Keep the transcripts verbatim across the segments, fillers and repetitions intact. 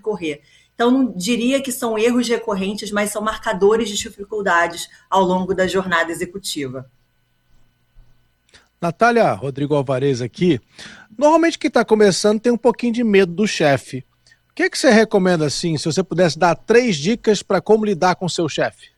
correr. Então, não diria que são erros recorrentes, mas são marcadores de dificuldades ao longo da jornada executiva. Natália, Rodrigo Alvarez aqui. Normalmente quem está começando tem um pouquinho de medo do chefe. O que, que você recomenda, assim, se você pudesse dar três dicas para como lidar com o seu chefe?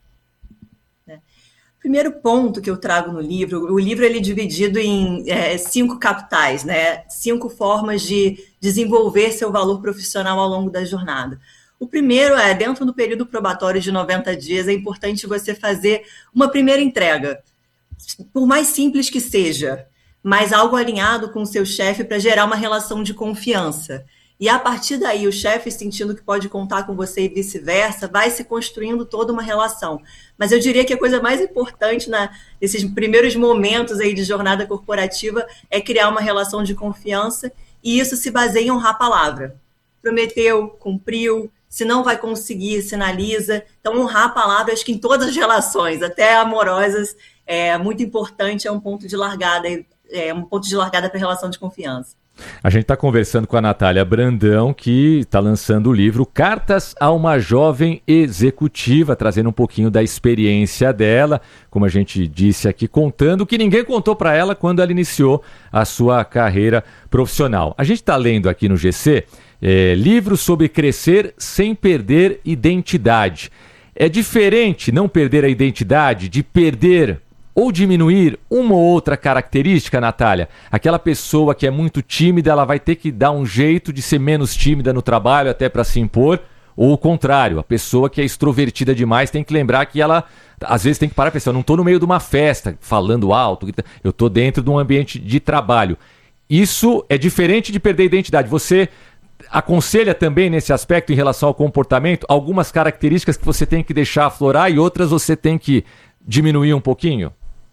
Primeiro ponto que eu trago no livro, o livro ele é dividido em é, cinco capitais, né? Cinco formas de desenvolver seu valor profissional ao longo da jornada. O primeiro é, dentro do período probatório de noventa dias, é importante você fazer uma primeira entrega, por mais simples que seja, mas algo alinhado com o seu chefe para gerar uma relação de confiança. E a partir daí, o chefe sentindo que pode contar com você e vice-versa, vai se construindo toda uma relação. Mas eu diria que a coisa mais importante na, nesses primeiros momentos aí de jornada corporativa é criar uma relação de confiança, e isso se baseia em honrar a palavra. Prometeu, cumpriu, se não vai conseguir, sinaliza. Então, honrar a palavra, acho que em todas as relações, até amorosas, é muito importante, é um ponto de largada, é um ponto de largada para a relação de confiança. A gente está conversando com a Natália Brandão, que está lançando o livro Cartas a uma Jovem Executiva, trazendo um pouquinho da experiência dela, como a gente disse aqui, contando o que ninguém contou para ela quando ela iniciou a sua carreira profissional. A gente está lendo aqui no G C é, livros sobre crescer sem perder identidade. É diferente não perder a identidade de perder ou diminuir uma ou outra característica, Natália? Aquela pessoa que é muito tímida, ela vai ter que dar um jeito de ser menos tímida no trabalho, até para se impor, ou o contrário, a pessoa que é extrovertida demais tem que lembrar que ela, às vezes, tem que parar a pessoa, eu não estou no meio de uma festa, falando alto, eu estou dentro de um ambiente de trabalho. Isso é diferente de perder a identidade. Você aconselha também nesse aspecto, em relação ao comportamento, algumas características que você tem que deixar aflorar e outras você tem que diminuir um pouquinho?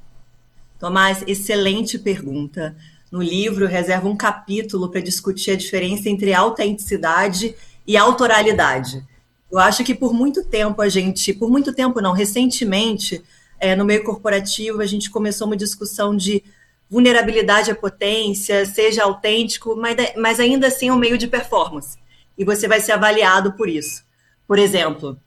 Tomás, excelente pergunta. No livro, eu reservo um capítulo para discutir a diferença entre autenticidade e autoralidade. Eu acho que por muito tempo a gente, por muito tempo não, recentemente, é, no meio corporativo, a gente começou uma discussão de vulnerabilidade à potência, seja autêntico, mas, mas ainda assim é um meio de performance. E você vai ser avaliado por isso. Por exemplo,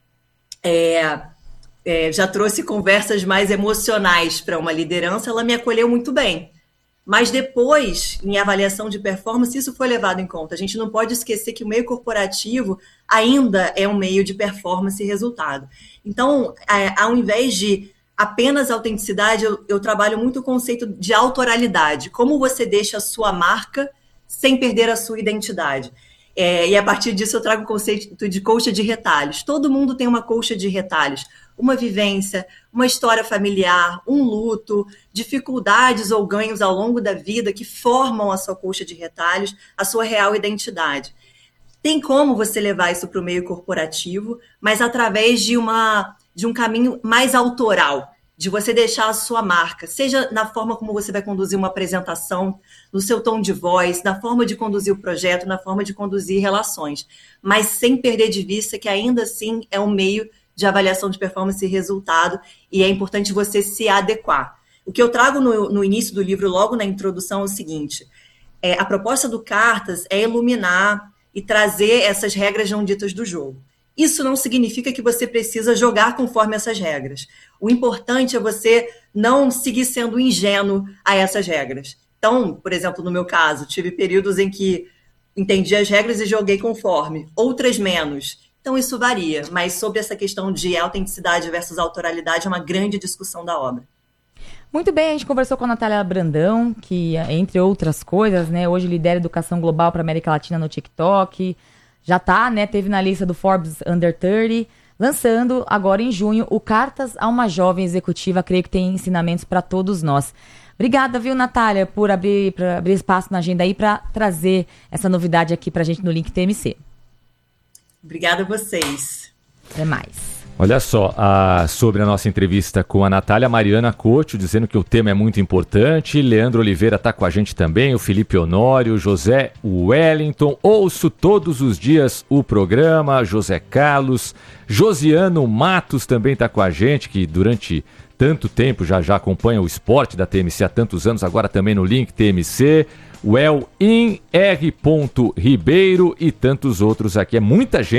é... É, já trouxe conversas mais emocionais para uma liderança, ela me acolheu muito bem. Mas depois, em avaliação de performance, isso foi levado em conta. A gente não pode esquecer que o meio corporativo ainda é um meio de performance e resultado. Então, é, ao invés de apenas autenticidade, eu, eu trabalho muito o conceito de autoralidade. Como você deixa a sua marca sem perder a sua identidade. É, e a partir disso eu trago o conceito de colcha de retalhos. Todo mundo tem uma colcha de retalhos. Uma vivência, uma história familiar, um luto, dificuldades ou ganhos ao longo da vida que formam a sua colcha de retalhos, a sua real identidade. Tem como você levar isso para o meio corporativo, mas através de, uma, de um caminho mais autoral, de você deixar a sua marca, seja na forma como você vai conduzir uma apresentação, no seu tom de voz, na forma de conduzir o projeto, na forma de conduzir relações, mas sem perder de vista que ainda assim é um meio de avaliação de performance e resultado, e é importante você se adequar. O que eu trago no, no início do livro, logo na introdução, é o seguinte, é, a proposta do Cartas é iluminar e trazer essas regras não ditas do jogo. Isso não significa que você precisa jogar conforme essas regras. O importante é você não seguir sendo ingênuo a essas regras. Então, por exemplo, no meu caso, tive períodos em que entendi as regras e joguei conforme, outras menos. Então, isso varia, mas sobre essa questão de autenticidade versus autoralidade é uma grande discussão da obra. Muito bem, a gente conversou com a Natália Brandão, que, entre outras coisas, né, hoje lidera educação global para a América Latina no TikTok. Já tá, né, teve na lista do Forbes Under trinta, lançando agora em junho o Cartas a uma Jovem Executiva. Creio que tem ensinamentos para todos nós. Obrigada, viu, Natália, por abrir, pra abrir espaço na agenda aí para trazer essa novidade aqui para a gente no Link T M C. Obrigada a vocês. Até mais. Olha só, a, sobre a nossa entrevista com a Natália, Mariana Couto, dizendo que o tema é muito importante. Leandro Oliveira está com a gente também, o Felipe Honório, José Wellington. Ouço todos os dias o programa, José Carlos. Josiano Matos também está com a gente, que durante tanto tempo já, já acompanha o esporte da T M C há tantos anos, agora também no Link T M C. O El In R. Ribeiro e tantos outros aqui. É muita gente.